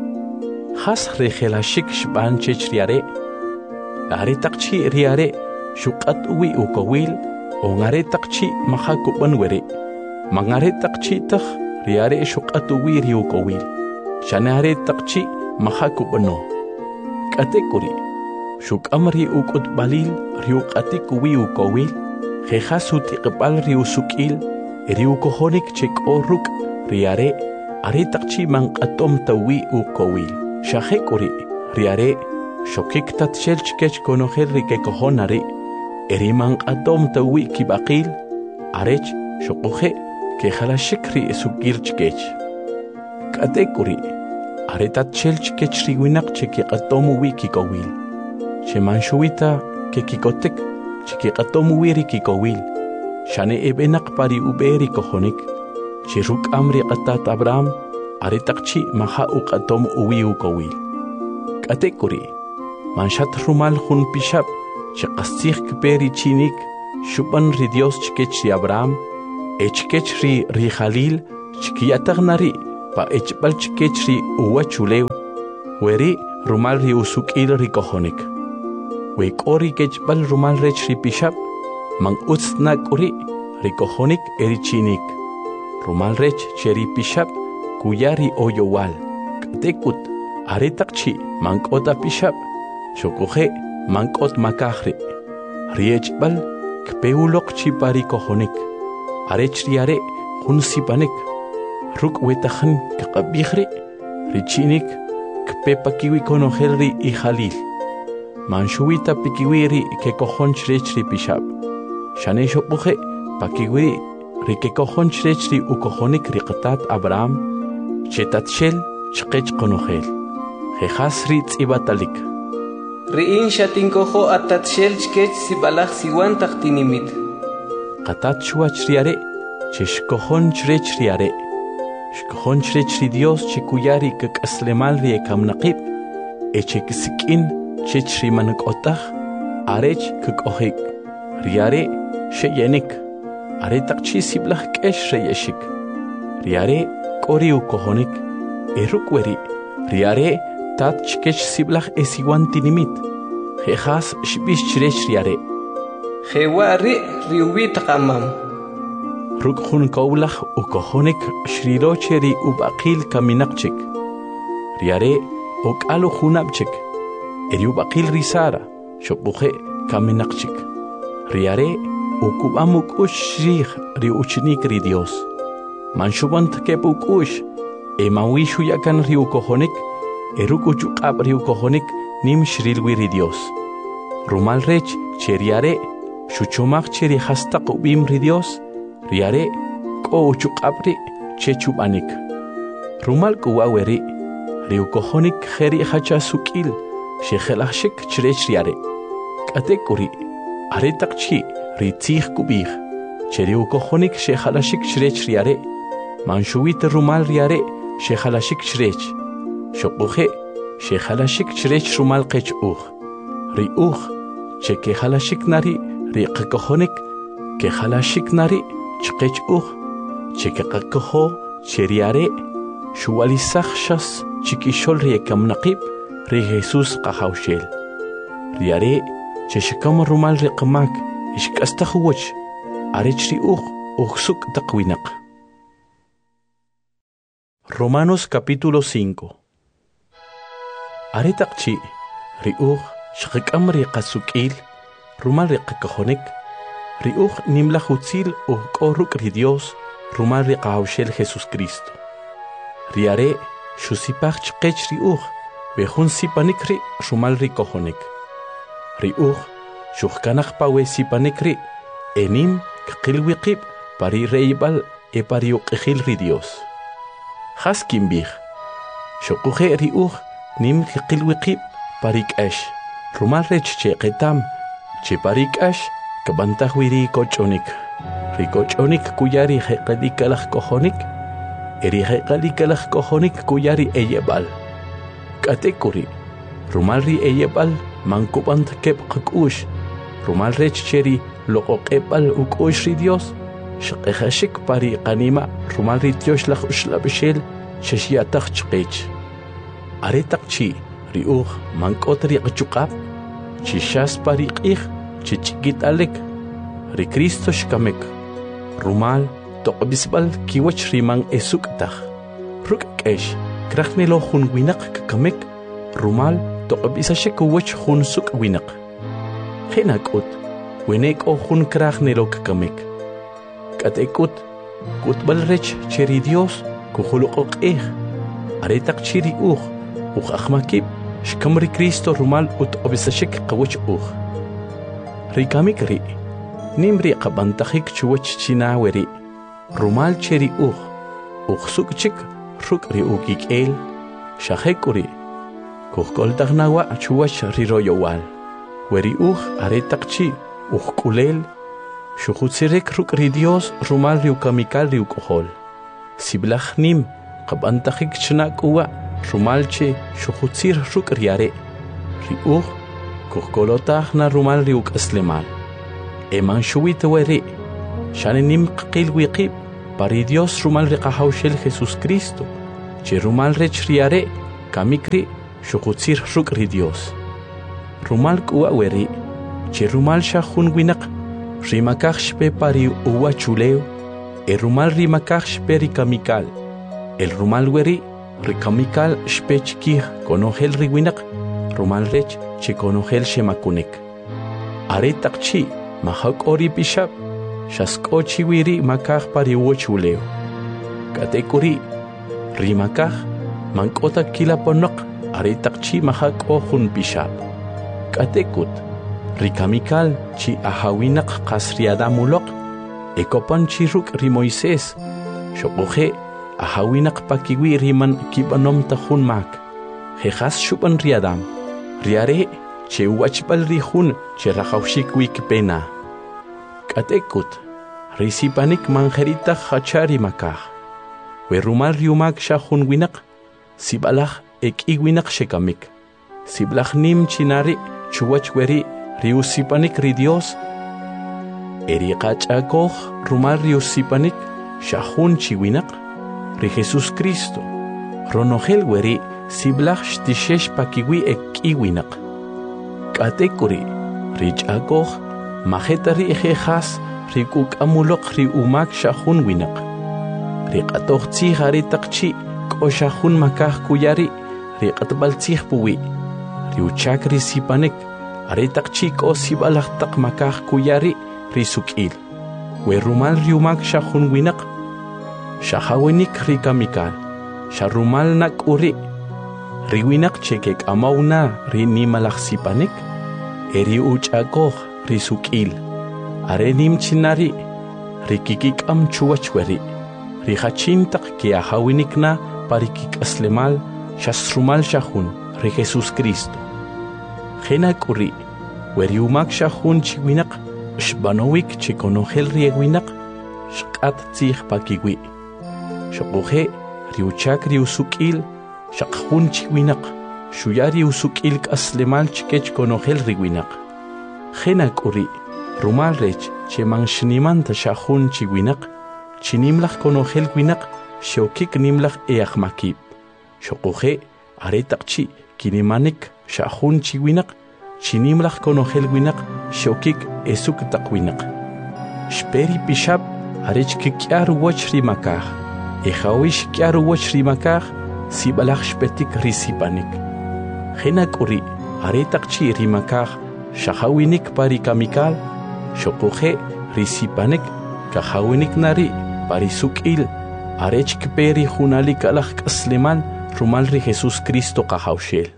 Has rejelashik shban chech riare. Are takchi riare shukat uwi ukowil ongare takchi mahakuban were. Mangare takchi tak riare shukat uwi ri ukowil. Shanare takchi mahakubano. Katekuri shukamri ukut balil riukatik uwi ukowil. Jehasut iqbal ri usukil ri ukohonik chek oruk riare are takchi manqatom tawi ukowil. Shahekuri riare shokik tatshel chikech konohel ri kekohonari eriman atom tawi kibaqil arech shokuhe ke khalashikri sukir chikech katekuri are tatshel chikech ri winak chiki atomu wi kikowil chemanshuita ke kikotek chiki atomu wi ri kikowil shane ebenak pari uberi kohonik chiruk amri qatat Abraham are takchi maha uqatom uwi ukowil. Katekuri manshat rumal hun pishab chaqastikh kperi chinik shuban ri Dios chikech ri Abraham echkech ri Khalil chkiyatagnari pa echbal chkechri uwa chuleu weri rumal ri usukil ri kohonik we kori kechbal rumal rechri pishab man utsnak uri ri kohonik eri chinik rumal rech cheri pishab kuyari oyowal tekut aretakchi mankota pishab shokuhe mankot makahri riechbal kpeulok chipari kohonik arechriare hunsipanik ruk wetahan kakabihri richinik kpepakiwi konohelri ihalil manshuita pikiwiri ke kohonchrechrri pishab shane shokuhe pakiwiri ri ke kohonchrechrri ukohonik riqtat Abraham chetatshel chqech konohel jehasri tsibatalik ri'in shatinkojo atatshel chkech sibalaj siwan taqtinimit qatat chuachriare cheshkohonchrechrriare shkohonchrechrri Dios chikuyari kakaslemal ri ekamnaqib echekisikin chechri manakotah arech kakohik riare sheyenik are taqchi siblaj kesh reyeshik riare kori ukohonik erukweri riare tat chkech siblaj esiwan tinimit jejas shbish chresh riare jewari riubi taqamam ruk khun kaulaj ukohonik shrirocheri ubaqil kaminaqchik riare okalu khunabchik eriubaqil risara shopuje kaminaqchik riare ukubamuk ushrih ri uchnik ri Dios manshubant kepukush emawishu yakan ri ukohonik erukuchu qab ri ukohonik nim shrilwi ri Dios rumal rech cheriare shuchumaq cheri hastaq ubim ri Dios riare kouchu qabri chechubanik rumal kuwaweri ri ukohonik kheri hacha sukil shekhelashik chrech riare katekuri aretaqchi ri tsikh kubih cheri ukohonik shekhalashik chrech riare manshuwit rumal riare shekhalashik chrech shoquje shekhalashik chrech rumal qech ri cheke halashik nari ri qakohonik ke halashik nari chqech cheke qakoho cheriare shuwalisakh shas chikishol ri ekamnaqib ri Jesus qahawshel riare cheshkam rumal ri qamak ishkastakhwoch arechri uxsuk taqwinaq Romanos capítulo 5 Aretaqchi ri shqikam ri qasukil rumal ri qakahonik ri nimla hutzil koruk ri Dios rumal ri qahawshel Jesus Cristo riare shusipach chqech ri behun sipanik ri rumal ri kohonik ri shuhkanaq pawe sipanik ri enim qilwiqib pari reibal e pari uqihil ri Dios haskimbih shokuje ri nim qilwiqib parik ash rumal rech cheqetam che parik ash kabantahwiri kochonik ri kochonik kuyari heqadikalaj kohonik eri heqadikalaj kohonik kuyari eyebal katekuri rumal ri eyebal mankubant kep qakush rumal rech cheri loqoqebal ukush ri Dios shqehashik pari qanima rumal ri Dios laj ushlabshel sheshiataq chqech aretaqchi ri mankot ri qchuqab chishas pari qih chichikit alek ri Cristo shkamek rumal toqbisbal kiwach riman esuktaj ruk kesh krajnelo hun winaq kamek rumal toqbisashek wach hun suk winaq khenakut wenek o hun krajnelo kamek katekut kutbal rech cheri Dios kukhuluq aretaq chiri akhmakib shkamri Cristo rumal utqbisashek qawach rikamikri nimri qabantajik chuwach chinaweri rumal cheri sukchik rukri ukikel shahekuri kuhkoltagnawa chuwach riroyowal weri aretaqchi kulel shuhutsirek rukri Dios rumal riukamikal riukohol siblaj nim qabantajik chnakuwa rumalche shuhutsir rukriare ri kuhkolotah na rumal riuk aslemal eman shuwit weri shani nim qil wiqib pari Dios rumal riqahawshel Jesús Cristo che rumal rech riare kamikri shuqutsir ruk ri Dios rumal kuwa weri che rumal shahun winaq rimakaj shpe pari uwa chuleo e rumal rimakaj shpe rikamikal el rumal weri rikamikal shpe chikih konogel riwinaq rumal rech che konogel shemakunek are taqchi mahak ori bishap shaskochi wiri makaj pari uwa chuleo katekuri rimakaj mankota kila ponok are taqchi mahak ohun bishap katekut rikamikal chi ahawinaq qasriadamulok ekopan chiruk ri Moisés shoqoje ahawinaq pakiwi riman kibanom tahun mak jejas shupan riadam riare che wachbal rihun che rahawshik wikpena katekut risipanik manjerita hachari makaj werumal riumak shahun winaq sibalaj ekiwinaq shekamik siblaj nim chinari chuwach weri riusipanik ri Dios eriqachakoj rumal riusipanik shahun chiwinaq ri Jesús Cristo ronogel weri siblaj shtishesh pakiwi ekiwinaq katekuri richakoj majeta ri ejejas rikuk'amuloq ri umak shahun winaq riqatoj tzij ari taqchi k'o shahun makaj kuyari riqatbal tzij puwi riuchak risipanik are taqchi k'o sibalaj taq makaj kuyari risuk'il werumal riumak shahun winaq shahawinik rikamikal sharumal nak'uri riwinaq che kek'amawna ri nimalaj sipanik eri uch'akoj risuk'il are nimchinari rikikik'am chuwach weri rijachin taq ke ahawinikna parikik'aslemal shasrumal shahun ri Jesús Cristo jena k'uri weriumak shahun chiwinaq shbanowik che konogel riewinaq shq'at tzij pakiwi shoqoje riuchak riusuk'il shaqjun chiwinaq shuya riusuk'il k'aslemal chikech konogel riwinaq jena k'uri rumal rech che manxnimanta shahun chiwinaq chinimlaj konogel winaq shokik nimlaj eajmakib shoqoje are taqchi kinimanik shahun chiwinaq chinimlaj konogel winaq shokik esuk taqwinaq shperi pishab arech kikyar wach rimakaj ejawish kyar wach rimakaj sibalaj shpetik risipanik jena k'uri are taqchi rimakaj shahawinik parikamikal shoqoje risipanik kahawinik nari parisuk'il arech kperi junalik alaj k'aslemal rumal ri Jesús Cristo qahawshel.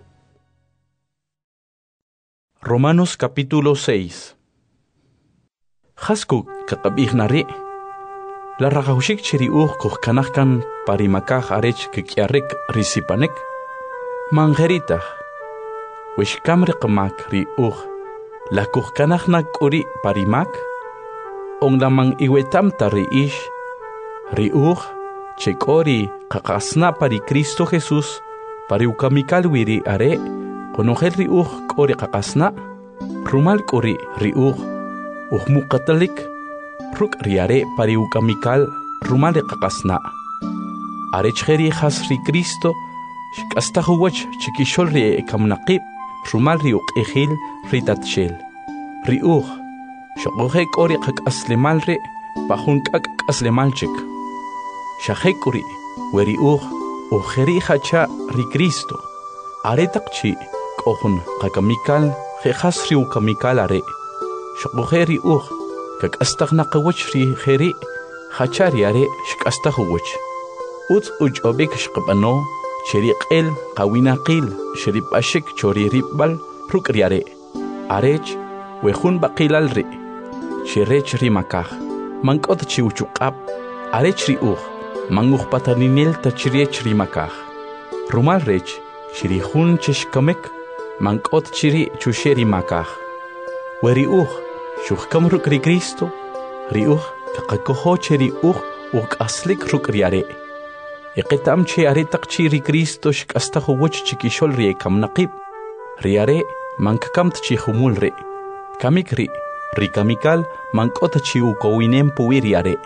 Romanos capítulo 6. Jasku kakabih nari la ragawshik chiriuj kuhkanajkan parimakaj arech kikyarrik risipanik manjeritaj wishkamri qmak riuj la kuhkanajna k'uri parimak onglamang iwetamta riish riuj chek'ori qaqasna pari Cristo Jesús pariukamikal wiri are konogel riuj k'ori qaqasna rumal k'uri riuj ujmuqatalik ruk' riare pariukamikal rumal qaqasna are chjeri jas ri Cristo shk'astajuwach chikixol ri ekamnaqib rumal riuq'ijil ritatshel riuj shoqoje k'ori qak'aslemal ri pajun k'ak' k'aslemalchik shaje k'uri weriuj ujeri hacha ri Cristo are taqchi k'ojun qakamikal jejas riukamikal are shoqoje riuj kak'astajnaqawach ri jeri hacha ri are shk'astajuwach utz uch'obik shqab'ano cheriq'el qawinaqil sherip'axik chori rib'bal ruk' ri arech wejun baqilal ri chirech rimakaj mank'ot chiwchuq'ab arech riuj mangujpataninel tachiriech rimakaj rumal rech chirijun chishkamek mank'ot chiri chushe rimakaj weriuj shujkam ruk' ri Cristo riuj kaqakojo cheriuj uk'aslik ruk' ri are eqetam che are taqchi ri Cristo shk'astajuwach chikixol ri ekamnaqib ri are mankakamt chijumul ri kamik ri rikamikal mank'ot chiukowinem puwi ri are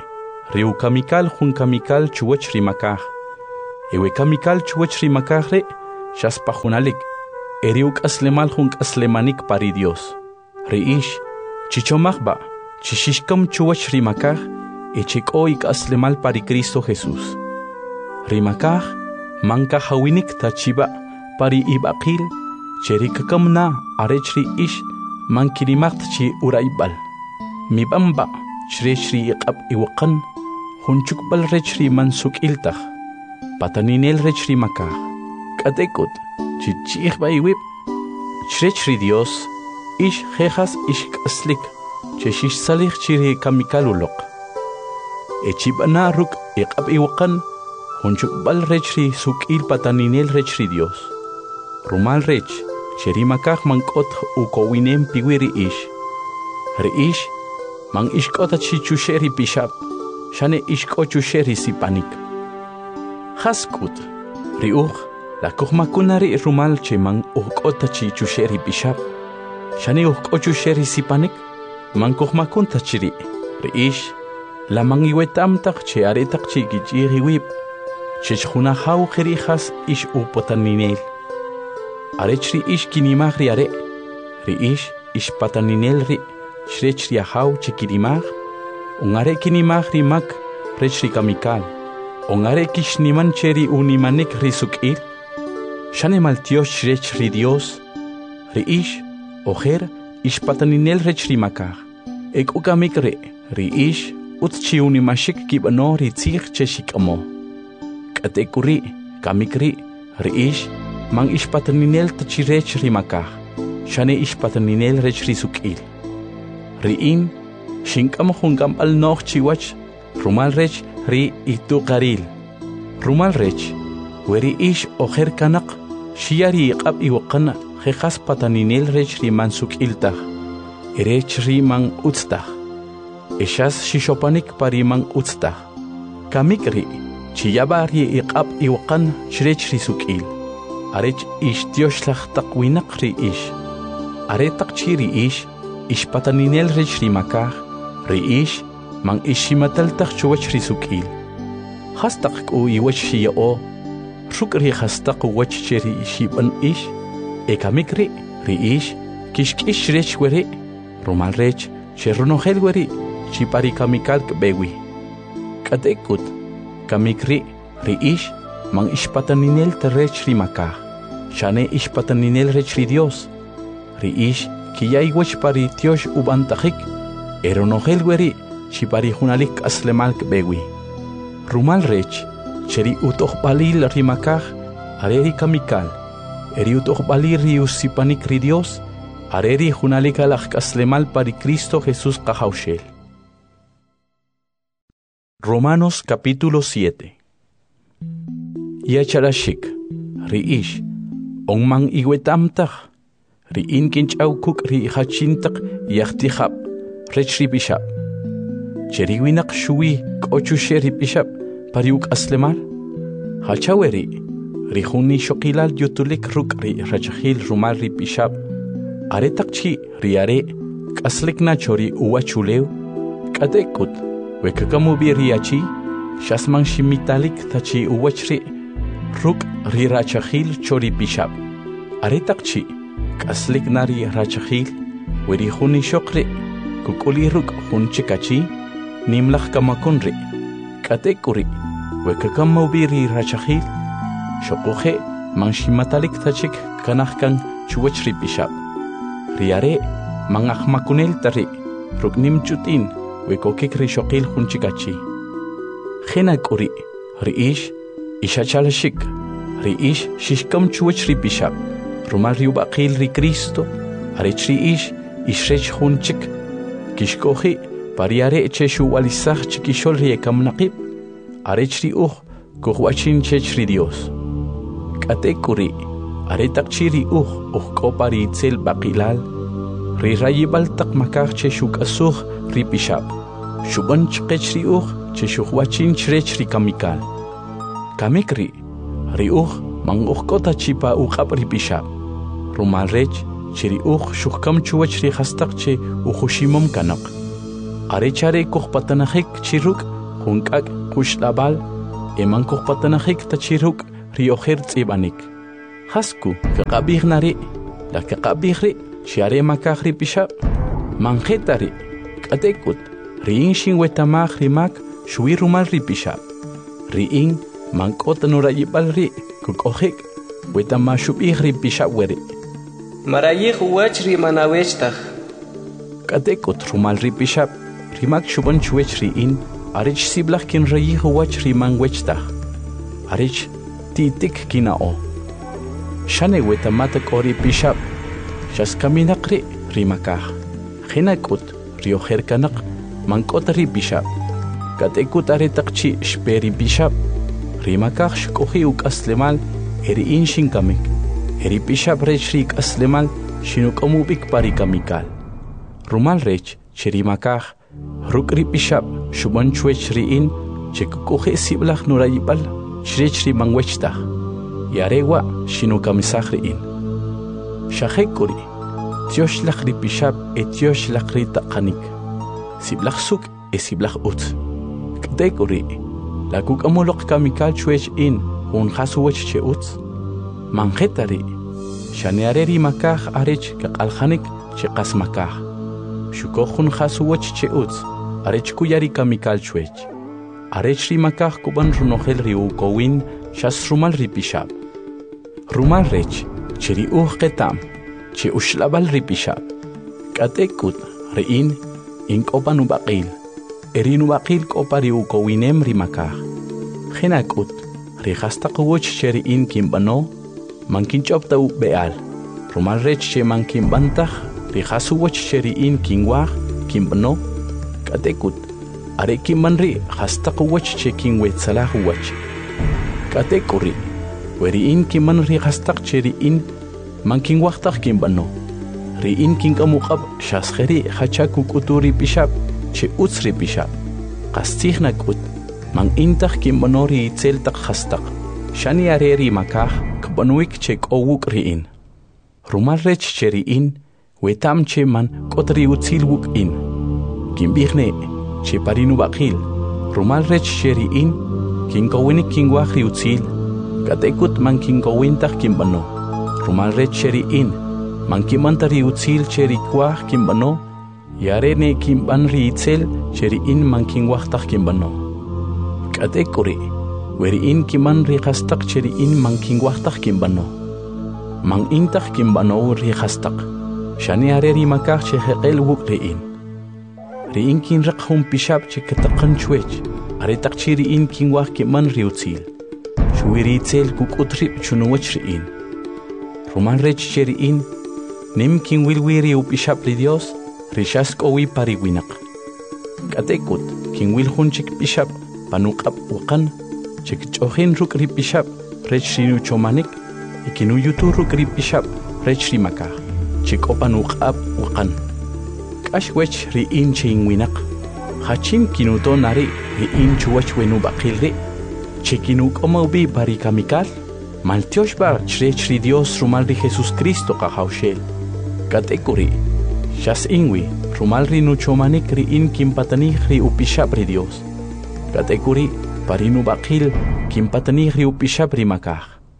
riu kamikal hun kamikal chuwach rimakaj. Ewe kamikal chuwach rimakaj re, shaspa junalik. Eriu kaslemal hun kaslemanik pari Dios. Riish, chichomajba, chishishkam chuwach rimakaj, echiko ik aslemal pari Cristo Jesús. Rimakaj, manka hawinik tachiba, pari ibaqil, cherikakam na arechri ish, mankirimacht chi uraibal. Mibamba, Shri iqab iwaqan, hunchukbal rechri mansuk iltaj, pataninel rechri makaj, katekut, chichihba iwib, Shri Dios, ish jejas ish kaslik, cheshish salih chiri kamikalulok. Echibana ruk iqab iwaqan, hunchukbal rechri sukil pataninel rechri Dios. Rumal rech, cheri makaj mankot ukowinem piwiri ish. Ish, man ishkota chichusheri bishap, shane ishkochusheri sipanik. Haskut, riuch, la kohmakunari rumal che man ukota chichusheri bishap, shane ukkochusheri sipanik, man kohmakunta chiri, riish, la man iwetamtak che aretak chigichiri wip, chechuna hau jerijas ish upotaninel. Arechri ish kinimagri are, riish, ish pataninel ri. Shrechri ahau chikirimag, ungare kinimag rimak, rechri kamikal, ungare kishniman cheri unimanik risukil, shane maltios shrechri Dios, riish, ojer, ish pataninel rechri makar, ek ukamikre, riish, utchi unimashik kibano ritzig cheshikamo. Katekuri, kamikri, riish, man ish pataninel tachirechri makar, shane ish pataninel rechri sukil. Riin, shinkam hungam al noch chiwach, rumal rech ri itu karil. Rumal rech, weri ish oher kanak, shiari iqab iwaqana, jejas pataninel rech ri mansuk iltah, erech ri man utstah. Eshas shishopanik pari man utstah. Kamikri, chiyabari iqab iwaqan shrech ri sukil. Arech ish tioshlach takwinak ri ish. Aretak chiri ish, ish pataninel rechri makaj, riish, man ishimataltak chuwach risukil. Hastak ku iwach shiyao, rukri hastak wach cheri ishiban ish, ekamikri, riish, kishkish rech weri, rumal rech, cherunohel weri, chipari kamikal kbewi. Katekut, kamikri, riish, man ish pataninel terechri makaj, shane ish pataninel rechri Dios, riish, Kiyay wach pari tiosh ubantajik, eronogel weri, chipari junalik aslemalk bewi. Rumal rech, cheri utoh balil rimakaj, areri kamikal, eri utoh balil riusipanik ri Dios, areri junalik alak aslemal pari Cristo Jesús kajaushel. Romanos capítulo 7. Yacharashik, riish, onman iwetamtaj, Riin kinchaw kuk ri hachintak yachtihab, rechri bishap. Cheriwinak shui kochusheri bishap, pariuk aslemal. Hachaweri, rihuni shokilal yutulik ruk ri rachahil rumal ri bishap. Aretakchi riare, kaslik nachori uwachuleu. Katekut, wekakamubi riachi, shasman shimitalik tachi uwachri, ruk ri rachahil chori bishap. Aretakchi, Kaslik nari rachahil, weri huni shokre, kukuli ruk hun chikachi, nimlach kamakunri, katekuri, wekakammubiri rachahil, shokuhe, manshimatalik tachik kanahkan chuwachri bishap. Riare, mangahmakunel tari, ruknim chutin, wekokikri shokil hun chikachi. Henakuri, riish, ishachalashik, riish, shishkam chuwachri bishap. Rumal riubaqil ri Cristo, arechri ish, ishrech hunchik, kishkohi, pariare cheshu walisach chikishol ri ekamnaqib, arechri kuhwachin chechri Dios. Katekuri, aretakchiri kopari itzel baqilal, ri rayibal tak makach cheshu kasuh ri bishap, shuban chkechri cheshuhwachin chrechri kamikal. Kamikri, ri mang kota chipa ri bishap. Rumal rech, chiri shukam chuwach ri hastak che uhushimom kanak. Arechare patanahik chiruk, hunkak kushlabal eman kokpatanahik tachiruk rioher tsibanik hasku kaqabignari la kaqabigri shiare makahri pishab manjetari katekut riin shin wetamah rimak shui rumal ripishab riin mankot nurayibal ri kukohik wetamashubih ripishab weri marayih wach rimanawechtaj katekut rumal ripishab rimak shuban chuech riin arich siblach kin rayih wach riman wechtaj arich titik kinao shane wetamata kori pishab shaskaminaqri rimakah khinakut rioherkanak mankot ripishab katekut aretaqchi shperi pishab rimakah shkohi ukaslemal eriin shinkamik eri pishab rech rik aslemal shinukamubik parikamikal rumal rech cherimakah rukri pishab shuban chuech riin chekukohi siblach nurayibal shrech rimangwechta yarewa shinukamisah riin shahekuri tiosh ri pishab etiosh ri taqanik siblach suk siblach ut kdekuri lakuk amolok kamikal chuech in un khasuwech che ut manjetari shaneareri makah arech kaqalkhanik che qasmakah shukohun khasuwech che ut arech kuyari kamikal chuech arech ri makah kuban runohel riu kowin shas rumal ri pishab rumal rech cheri qetam che ushlabal ri pishab katekut riin inkopan ubaqil erin ubaqil kopari ukowinem ri makah khinakut ri khastaqwoch cheri in kimbano mankinchopta u beal rumal rech che mankinbantaj ri khasuwoch cheri in kinwaj kimbano katekut are kimanri khastaqwoch che kinwetsalah wach katekuri weri in kimanri khastaq cheri in mankinwajtaj kimbano ri in kinkamuqab shaskheri khachaku kuturi pishab che utsri pishab qastigna kut man intaj kimbonori itzeltaq khastaq shani areri makah kbanuik che kowuk riin rumal rech cheri in wetam che man kotri utzil wuk in kimbihne che parinu baqil rumal rech cheri in kinkowini kinwaj utzil katekut man kinkowintaj kimbano rumal rech cheri in man kimantari utzil cheri kwaj kimbano yarene kimban ri itzel cheri in man kinwajtaj kimbano katekuri weri in kiman ri khastaq cheri in man kinwajtaj kimbano man intaj kimbano ri khastaq shani areri makah che heqel wuk ri in kin raqhum pishab che kataqan chuech aretaq cheri in kinwaj kiman ri utzil shuwiri itzel kukutri chunuwach ri in rumal rech cheri in nim kin wilwiri upishab ri Dios rishas kowi pariwinaq katekut kin wilhunchik pishab panuqab uqan chik ch'ojin ruk ri pishab rech rinu chomanik ikinu yutu ruk ri pishab rech ri makah chik opanuqab uqan kashwech ri in chin winaq hachin kinuto nari ri in chuwach wenu baqilri chikinu komobi parikamikal maltiosh bar chrech ri Dios rumal ri Jesus Cristo qahawshel katekuri shas inwi rumal ri nuchomanik ri in kimpatani ri upishab ri Dios katekuri parinu baqil kimpatani ri upishab ri makah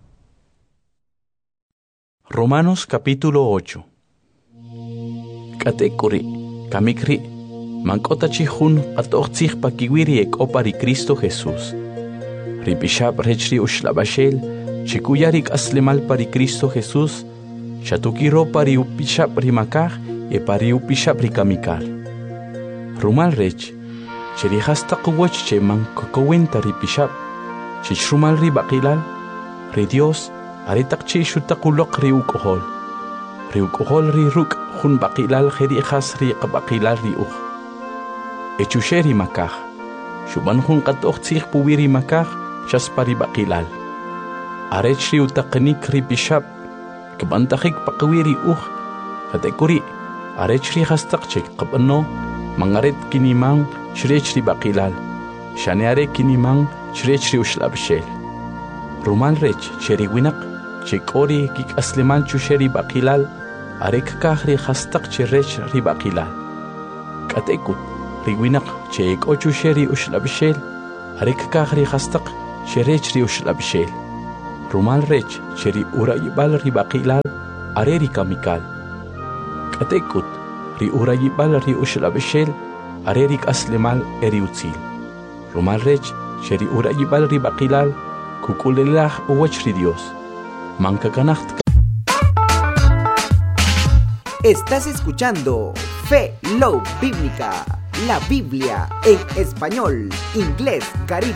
Romanos capítulo 8 katekuri kamikri mankota chihun atoqtzig pakiwiri ekopari Cristo Jesús ri pishab rech ri ushlabashel chikuyarik aslemal pari Cristo Jesús shatukiro pari upishab ri makah e pari upishab ri kamikal rumal rech cheri hastaqwoch che man kokowenta ri pishab chichrumal ri baqilal ri Dios aretaq chi shutaquloq ri ukohol ri ruk hun baqilal kheri khas ri qabaqilal ri uj echusheri makah shuban hun qatoqtzig puwiri makah shaspari baqilal arech ri utaqnik ri pishab kbantakhik paqwiri uj katekuri arech ri hastaqchik qabno mangaret kinimang shrech ri baqilal shaneare kinimang shrech ri ushlabshel rumal rech cheri winaq chekori kik aslemal chusheri baqilal arek kahri hastaq cherech ri baqilal katekut ri winaq chek ochusheri ushlabshel Arek kahri hastaq sherech riushlavishel. Rumal rech sheri urayibal ribaqilal areri kamikal. Katekut ri urayibal riushlavishel arerik aslemal eriutzil. Rumal rech sheri urayibal ribaqilal kukulelah uwachri Dios. Mankakanacht. Estás escuchando Fe Love Bíblica, la Biblia en español, inglés, caribe.